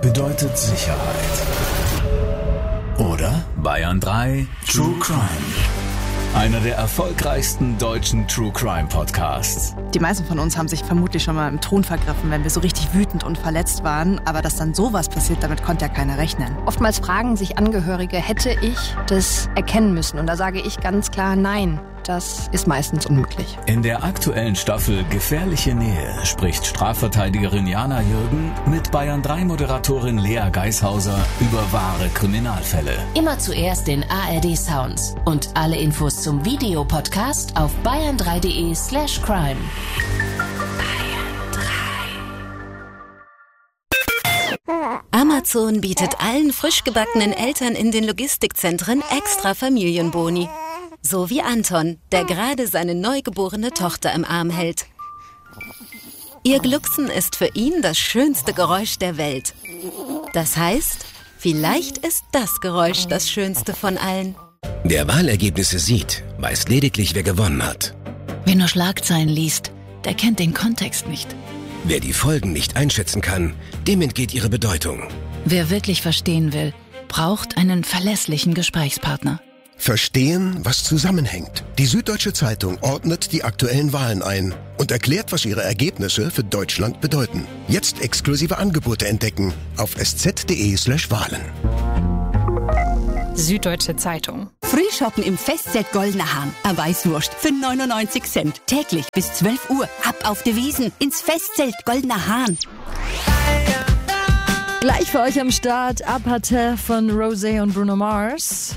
bedeutet Sicherheit. Oder? Bayern 3 True Crime. Einer der erfolgreichsten deutschen True Crime Podcasts. Die meisten von uns haben sich vermutlich schon mal im Ton vergriffen, wenn wir so richtig wütend und verletzt waren. Aber dass dann sowas passiert, damit konnte ja keiner rechnen. Oftmals fragen sich Angehörige, hätte ich das erkennen müssen? Und da sage ich ganz klar nein. Das ist meistens unmöglich. In der aktuellen Staffel Gefährliche Nähe spricht Strafverteidigerin Jana Jürgen mit Bayern 3 Moderatorin Lea Geishauser über wahre Kriminalfälle. Immer zuerst den ARD Sounds und alle Infos zum Videopodcast auf bayern3.de/crime. Amazon bietet allen frisch gebackenen Eltern in den Logistikzentren extra Familienboni. So wie Anton, der gerade seine neugeborene Tochter im Arm hält. Ihr Glucksen ist für ihn das schönste Geräusch der Welt. Das heißt, vielleicht ist das Geräusch das schönste von allen. Wer Wahlergebnisse sieht, weiß lediglich, wer gewonnen hat. Wer nur Schlagzeilen liest, der kennt den Kontext nicht. Wer die Folgen nicht einschätzen kann, dem entgeht ihre Bedeutung. Wer wirklich verstehen will, braucht einen verlässlichen Gesprächspartner. Verstehen, was zusammenhängt. Die Süddeutsche Zeitung ordnet die aktuellen Wahlen ein und erklärt, was ihre Ergebnisse für Deutschland bedeuten. Jetzt exklusive Angebote entdecken auf sz.de/Wahlen. Süddeutsche Zeitung. Frühshoppen im Festzelt Goldener Hahn. Eine Weißwurst für 99 Cent. Täglich bis 12 Uhr. Ab auf die Wiesn ins Festzelt Goldener Hahn. Gleich für euch am Start Apathe von Rosé und Bruno Mars.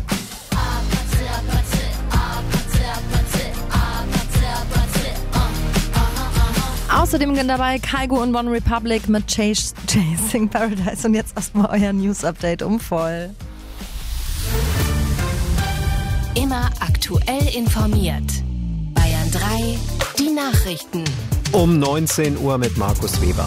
Außerdem dabei Kygo und One Republic mit Chasing Paradise. Und jetzt erstmal euer News-Update voll. Immer aktuell informiert. Bayern 3, die Nachrichten. Um 19 Uhr mit Markus Weber.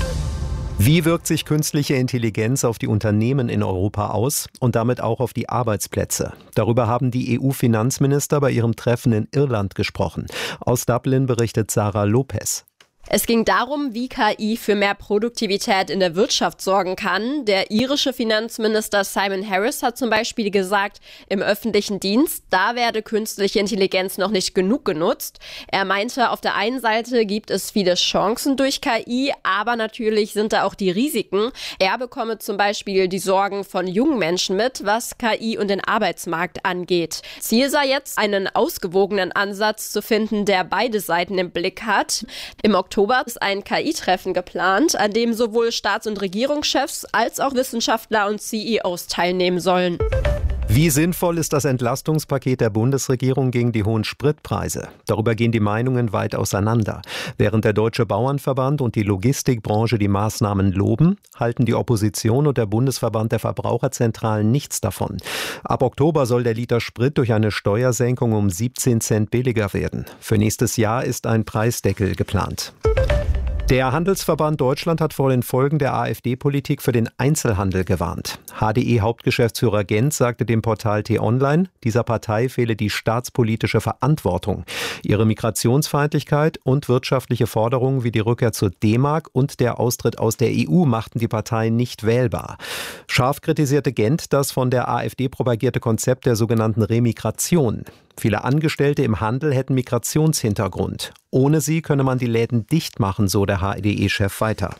Wie wirkt sich künstliche Intelligenz auf die Unternehmen in Europa aus und damit auch auf die Arbeitsplätze? Darüber haben die EU-Finanzminister bei ihrem Treffen in Irland gesprochen. Aus Dublin berichtet Sarah Lopez. Es ging darum, wie KI für mehr Produktivität in der Wirtschaft sorgen kann. Der irische Finanzminister Simon Harris hat zum Beispiel gesagt, im öffentlichen Dienst, da werde künstliche Intelligenz noch nicht genug genutzt. Er meinte, auf der einen Seite gibt es viele Chancen durch KI, aber natürlich sind da auch die Risiken. Er bekomme zum Beispiel die Sorgen von jungen Menschen mit, was KI und den Arbeitsmarkt angeht. Ziel sei jetzt, einen ausgewogenen Ansatz zu finden, der beide Seiten im Blick hat. Im Oktober ist ein KI-Treffen geplant, an dem sowohl Staats- und Regierungschefs als auch Wissenschaftler und CEOs teilnehmen sollen. Wie sinnvoll ist das Entlastungspaket der Bundesregierung gegen die hohen Spritpreise? Darüber gehen die Meinungen weit auseinander. Während der Deutsche Bauernverband und die Logistikbranche die Maßnahmen loben, halten die Opposition und der Bundesverband der Verbraucherzentralen nichts davon. Ab Oktober soll der Liter Sprit durch eine Steuersenkung um 17 Cent billiger werden. Für nächstes Jahr ist ein Preisdeckel geplant. Der Handelsverband Deutschland hat vor den Folgen der AfD-Politik für den Einzelhandel gewarnt. HDE-Hauptgeschäftsführer Gent sagte dem Portal T-Online, dieser Partei fehle die staatspolitische Verantwortung. Ihre Migrationsfeindlichkeit und wirtschaftliche Forderungen wie die Rückkehr zur D-Mark und der Austritt aus der EU machten die Partei nicht wählbar. Scharf kritisierte Gent das von der AfD propagierte Konzept der sogenannten Remigration. Viele Angestellte im Handel hätten Migrationshintergrund. Ohne sie könne man die Läden dicht machen, so der HDE-Chef weiter.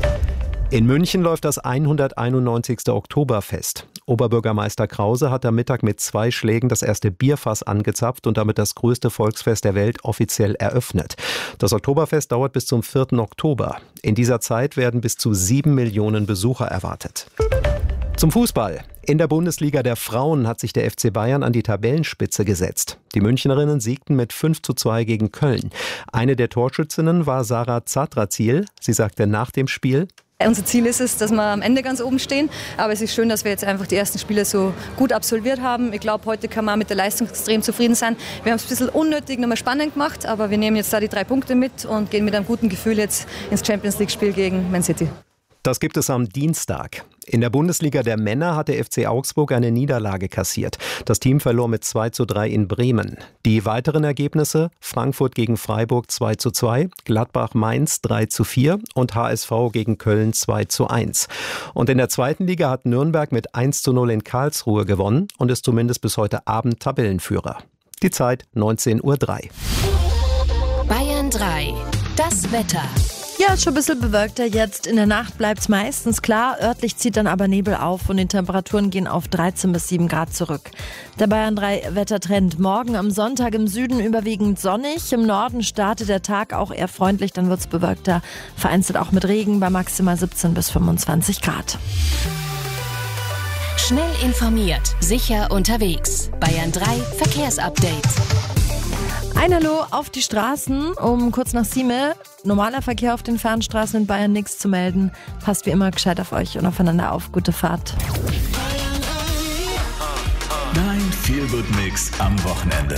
In München läuft das 191. Oktoberfest. Oberbürgermeister Krause hat am Mittag mit 2 Schlägen das erste Bierfass angezapft und damit das größte Volksfest der Welt offiziell eröffnet. Das Oktoberfest dauert bis zum 4. Oktober. In dieser Zeit werden bis zu 7 Millionen Besucher erwartet. Zum Fußball. In der Bundesliga der Frauen hat sich der FC Bayern an die Tabellenspitze gesetzt. Die Münchnerinnen siegten mit 5:2 gegen Köln. Eine der Torschützinnen war Sarah Zadrazil. Sie sagte nach dem Spiel: Unser Ziel ist es, dass wir am Ende ganz oben stehen. Aber es ist schön, dass wir jetzt einfach die ersten Spiele so gut absolviert haben. Ich glaube, heute kann man mit der Leistung extrem zufrieden sein. Wir haben es ein bisschen unnötig nochmal spannend gemacht, aber wir nehmen jetzt da die 3 Punkte mit und gehen mit einem guten Gefühl jetzt ins Champions-League-Spiel gegen Man City. Das gibt es am Dienstag. In der Bundesliga der Männer hat der FC Augsburg eine Niederlage kassiert. Das Team verlor mit 2:3 in Bremen. Die weiteren Ergebnisse: Frankfurt gegen Freiburg 2:2, Gladbach-Mainz 3:4 und HSV gegen Köln 2:1. Und in der zweiten Liga hat Nürnberg mit 1:0 in Karlsruhe gewonnen und ist zumindest bis heute Abend Tabellenführer. Die Zeit 19:03 Uhr. Bayern 3. Das Wetter. Ja, ist schon ein bisschen bewölkter jetzt. In der Nacht bleibt es meistens klar. Örtlich zieht dann aber Nebel auf und die Temperaturen gehen auf 13 bis 7 Grad zurück. Der Bayern 3 Wettertrend. Morgen am Sonntag im Süden überwiegend sonnig. Im Norden startet der Tag auch eher freundlich. Dann wird es bewölkter. Vereinzelt auch mit Regen bei maximal 17 bis 25 Grad. Schnell informiert, sicher unterwegs. Bayern 3 Verkehrsupdate. Ein Hallo auf die Straßen um kurz nach 7. Normaler Verkehr auf den Fernstraßen in Bayern, nichts zu melden. Passt wie immer gescheit auf euch und aufeinander auf. Gute Fahrt. Dein Feel-Good-Mix am Wochenende.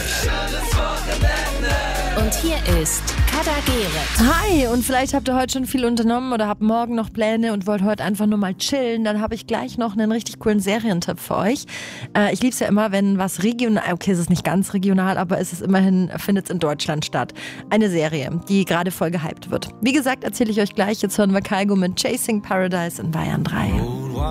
Und hier ist Kada Gereth. Hi, und vielleicht habt ihr heute schon viel unternommen oder habt morgen noch Pläne und wollt heute einfach nur mal chillen. Dann habe ich gleich noch einen richtig coolen Serientipp für euch. Ich liebe es ja immer, wenn was regional, okay, es ist nicht ganz regional, aber es ist immerhin, findet es in Deutschland statt. Eine Serie, die gerade voll gehypt wird. Wie gesagt, erzähle ich euch gleich. Jetzt hören wir Kygo mit Chasing Paradise in Bayern 3.